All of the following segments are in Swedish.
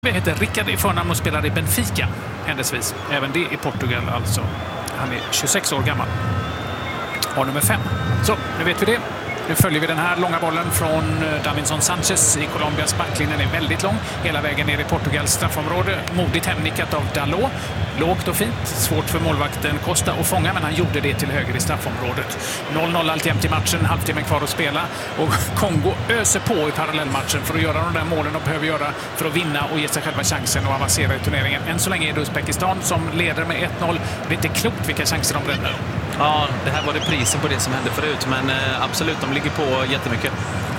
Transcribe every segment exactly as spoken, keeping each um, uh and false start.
Vi heter Rickard i förnamn och spelar i Benfica, händelsevis. Även det i Portugal alltså. Han är tjugosex år gammal. Och nummer fem. Så, nu vet vi det. Nu följer vi den här långa bollen från Davinson Sanchez i Colombias backlinjen. Den är väldigt lång. Hela vägen ner i Portugals straffområde. Modigt hemnickat av Dalot. Lågt och fint. Svårt för målvakten Costa att fånga, men han gjorde det till höger i straffområdet. noll noll alltjämt i matchen. Halvtimmen kvar att spela. Och Kongo öser på i parallellmatchen för att göra de där målen de behöver göra för att vinna och ge sig själva chansen och avancera i turneringen. Än så länge är det Uzbekistan som leder med ett noll. Det är inte klokt vilka chanser de bränner. Ja, det här var det priset på det som hände förut, men eh, absolut, de ligger på jättemycket.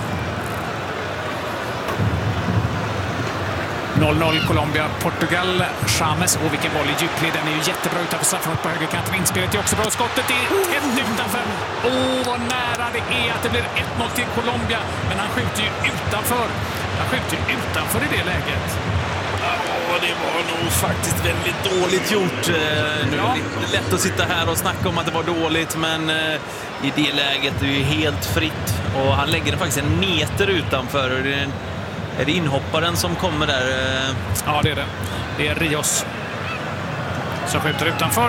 noll noll Colombia, Portugal. Chames, och vilken boll i djupled. Den är ju jättebra utanför straffområdet på högerkanten. Inspelet är också bra. Skottet är tätt utanför. Åh, oh, vad nära det är att det blir ett noll till Colombia. Men han skjuter ju utanför. Han skjuter ju utanför i det läget. Ja, det var nog faktiskt väldigt dåligt gjort. Nu är det lätt att sitta här och snacka om att det var dåligt, men i det läget är det ju helt fritt. Och han lägger den faktiskt en meter utanför. Är det inhopparen som kommer där? Ja, det är det. Det är Rios som skjuter utanför.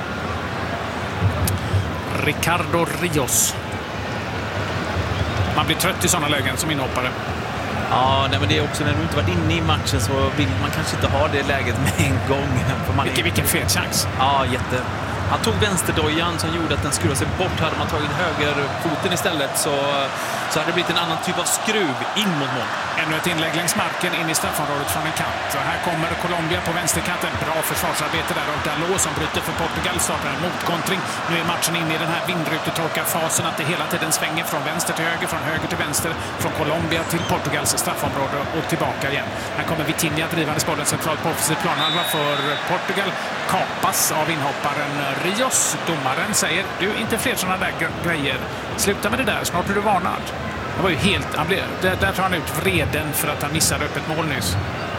Ricardo Rios. Man blir trött i sådana lägen som inhoppare. Ja, nej, men det är också när du inte varit inne i matchen så vill man kanske inte ha det läget med en gång. För man vilken, vilken fet chans. Ja, jätte. Han tog vänsterdojan som gjorde att den skruvade sig bort. Hade man tagit högerfoten istället så, så hade det blivit en annan typ av skruv in mot mål. Ännu ett inlägg längs marken in i straffområdet från en kant. Och här kommer Colombia på vänsterkanten. Bra försvarsarbete där av Dalot som bryter för Portugal. Startar en motkontring. Nu är matchen inne i den här vindrutetorkarfasen att det hela tiden svänger från vänster till höger, från höger till vänster, från Colombia till Portugals straffområde och tillbaka igen. Här kommer Vitinha drivandes bollen centralt på offensiv planhalva för Portugal. Kapas av inhopparen Rios. Domaren säger, du, inte fler sådana där grejer. Sluta med det där, snart blir du varnad. Det var ju helt, han blev, där, där tar han ut vreden för att han missade öppet mål nyss.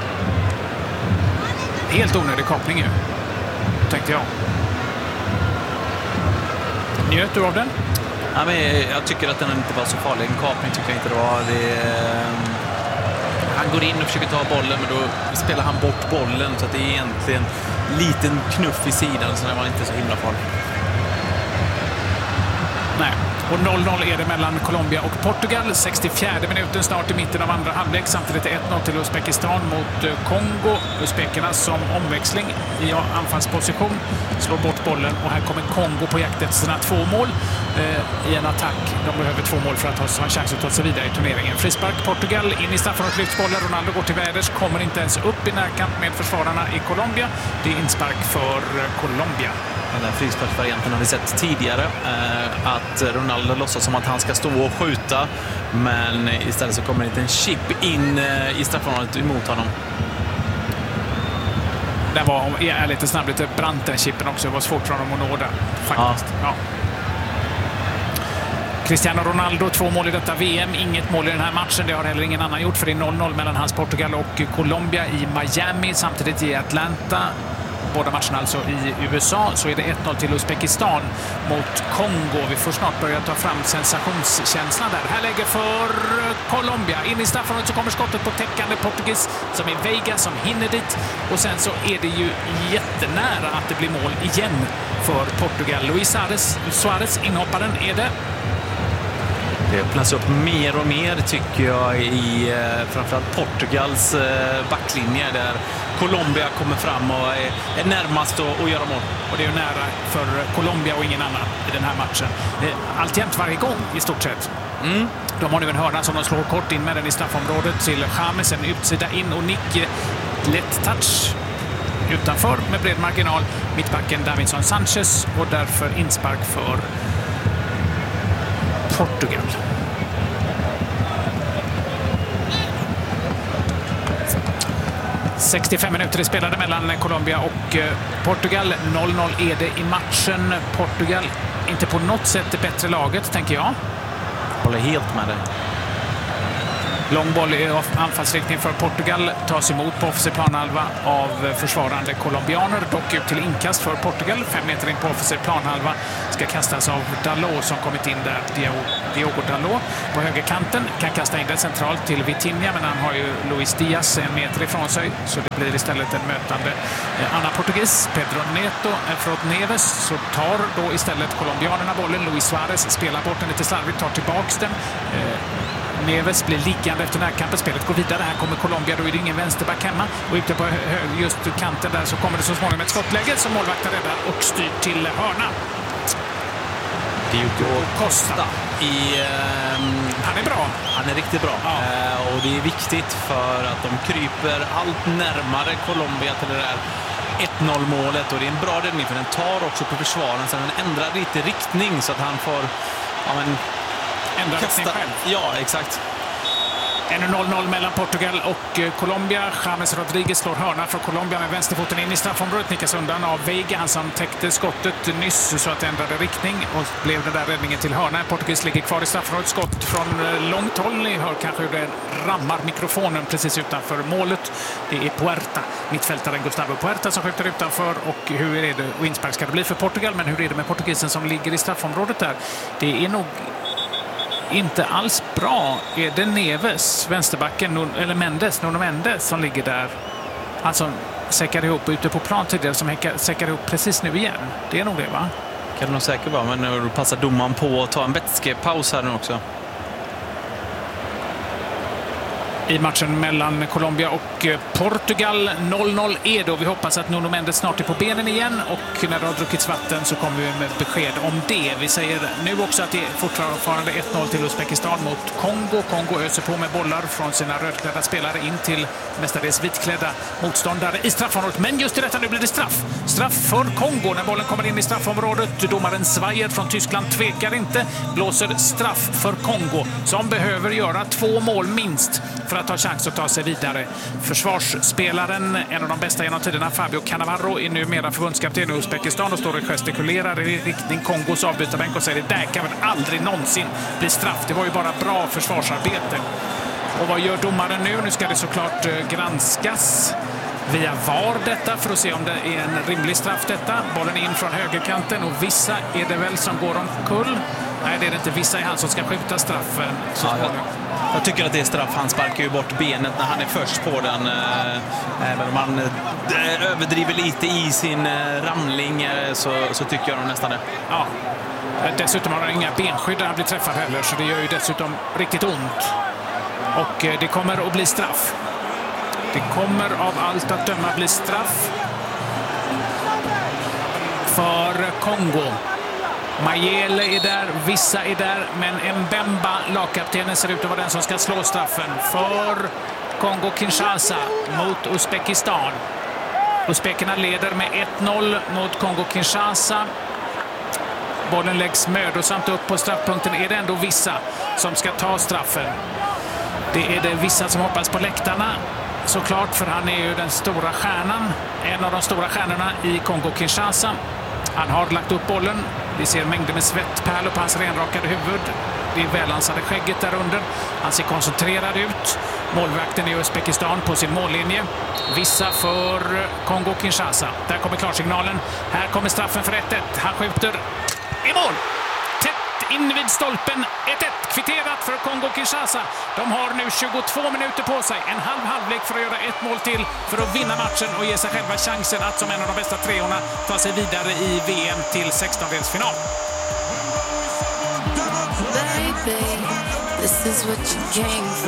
Helt onödig kapning ju, tänkte jag. Njöt du av den? Ja, men jag tycker att den inte var så farlig. En kapning tycker jag inte det var. Det, eh, han går in och försöker ta bollen, men då spelar han bort bollen så att det är egentligen en liten knuff i sidan, så det var inte så himla farligt. Nej. Och noll noll är det mellan Colombia och Portugal. sextiofjärde minuten snart i mitten av andra halvlek. Samtidigt är ett noll till Uzbekistan mot Kongo. Uzbekerna som omväxling i anfallsposition slår bort bollen. Och här kommer Kongo på jakt efter sina två mål eh, i en attack. De behöver två mål för att ha en chans att ta sig vidare i turneringen. Frispark Portugal in i straffområdet, lyfts bollen. Ronaldo går till väders, kommer inte ens upp i närkamp med försvararna i Colombia. Det är inspark för Colombia. Den här frisparksvarianten har vi sett tidigare. Eh, att Ronaldo låtsas som att han ska stå och skjuta. Men istället så kommer en liten chip in eh, i straffområdet emot honom. Det var, om jag är lite snabb, lite brant den chippen också. Det var svårt för honom att nå där, faktiskt. Ja. Ja. Cristiano Ronaldo, två mål i detta V M. Inget mål i den här matchen. Det har heller ingen annan gjort, för det är noll noll mellan hans Portugal och Colombia i Miami. Samtidigt i Atlanta. Båda matcherna alltså i U S A, så är det ett noll till Uzbekistan mot Kongo. Vi får snart börja ta fram sensationskänslan där. Här lägger för Colombia. In i straffområdet så kommer skottet på täckande portugis som är Veiga som hinner dit. Och sen så är det ju jättenära att det blir mål igen för Portugal. Luis Suarez, Suarez inhopparen, är det. Det öppnas upp mer och mer tycker jag i eh, framförallt Portugals eh, backlinje där Colombia kommer fram och är, är närmast att, att göra mål. Och det är ju nära för Colombia och ingen annan i den här matchen. Alltjämt varje gång i stort sett. Mm. De har nu en hörna som de slår kort in med den i straffområdet till Chames, en utsida in och nick. Lätt touch utanför med bred marginal. Mittbacken Davinson Sanchez och därför inspark för Portugal. sextiofem minuter är spelade mellan Colombia och Portugal. noll noll är det i matchen. Portugal inte på något sätt det bättre laget, tänker jag. Håller helt med dig. Lång boll i anfallsriktning för Portugal tas emot på offensiv planhalva av försvarande colombianer. Dock ut till inkast för Portugal. Fem meter in på offensiv planhalva ska kastas av Dalot som kommit in där. Diogo Dalot på högerkanten kan kasta in den centralt till Vitinha, men han har ju Luis Diaz en meter ifrån sig, så det blir istället en mötande Anna Portugis. Pedro Neto, förlåt Neves, så tar då istället colombianerna bollen. Luis Suarez spelar bort den lite slarvigt, tar tillbaks den. Neves blir liggande efter närkampen. Spelet går vidare. Här kommer Colombia. Då är det ingen vänsterback hemma. Och ute på just kanten där så kommer det så småningom ett skottläge som målvakten räddar och styr till hörna. Diogo Costa. I, um, han är bra. Han är riktigt bra. Ja. Uh, och det är viktigt för att de kryper allt närmare Colombia till det där ett noll målet. Och det är en bra räddning för den tar också på försvaren. Så den ändrar lite riktning så att han får... Ja, men, ändra riktning själv. Ja, exakt. Ännu noll noll mellan Portugal och Colombia. James Rodriguez slår hörna för Colombia med vänsterfoten in i straffområdet. Nickas undan av Veiga, han som täckte skottet nyss så att det ändrade riktning och blev den där räddningen till hörna. Portugis ligger kvar i straffområdet. Skott från långt håll. Ni hör kanske hur det rammar mikrofonen precis utanför målet. Det är Puerta, mittfältaren Gustavo Puerta som skjuter utanför. Och hur är det, och inspark ska det bli för Portugal, men hur är det med portugisen som ligger i straffområdet där? Det är nog inte alls bra. Är det Neves, vänsterbacken, eller Mendes, Nuno Mendes som ligger där? Han som säckade ihop ute på plan tidigare, som säckade ihop precis nu igen. Det är nog det, va? Kan du nog säkert vara, men nu passar domaren på att ta en vätskepaus här nu också. I matchen mellan Colombia och Portugal. noll noll är då. Vi hoppas att Nuno Mendes snart är på benen igen, och när det har druckits vatten så kommer vi med besked om det. Vi säger nu också att det är fortfarande ett noll till Uzbekistan mot Kongo. Kongo öser på med bollar från sina rödklädda spelare in till mestadels vitklädda motståndare i straffområdet. Men just i detta nu blir det straff. Straff för Kongo när bollen kommer in i straffområdet. Domaren Zweyer från Tyskland tvekar inte. Blåser straff för Kongo som behöver göra två mål minst för att ta chans att ta sig vidare. Försvarsspelaren, en av de bästa genom tiderna, Fabio Cannavaro, är numera förbundskapten i Uzbekistan och står och gestikulerar i riktning Kongos avbytarbänk och säger: det där kan väl aldrig någonsin bli straff. Det var ju bara bra försvarsarbete. Och vad gör domaren nu? Nu ska det såklart granskas via V A R detta för att se om det är en rimlig straff detta. Bollen in från högerkanten och vissa är det väl som går omkull. Nej, det är det inte. Vissa är han som ska skjuta straffen. Så ja, jag, jag tycker att det är straff. Han sparkar ju bort benet när han är först på den. Även om han överdriver lite i sin ramling så, så tycker jag de nästan det. Ja. Dessutom har han inga benskydd där han blir träffad heller, så det gör ju dessutom riktigt ont. Och det kommer att bli straff. Det kommer av allt att döma bli straff för Kongo. Mayele är där, vissa är där, men Mbemba, lagkaptenen, ser ut att vara den som ska slå straffen för Kongo-Kinshasa mot Uzbekistan. Uzbekerna leder med ett noll mot Kongo-Kinshasa. Bollen läggs mödosamt upp på straffpunkten. Är det ändå vissa som ska ta straffen? Det är det vissa som hoppas på läktarna. Såklart, för han är ju den stora stjärnan. En av de stora stjärnorna i Kongo-Kinshasa. Han har lagt upp bollen. Vi ser mängder med svettpärlor på hans renrakade huvud. Det är välansade skägget där under. Han ser koncentrerad ut. Målvakten i Uzbekistan på sin mållinje. Vissa för Kongo-Kinshasa. Där kommer klarsignalen. Här kommer straffen för ett ett. Han skjuter i mål. Tätt in vid stolpen. ett ett kvitterat för Kongo-Kinshasa. De har nu tjugotvå minuter på sig. En halv halvlek för att göra ett mål till för att vinna matchen och ge sig själva chansen att som en av de bästa treorna ta sig vidare i V M till sextondelsfinal. Baby, this is what you came for.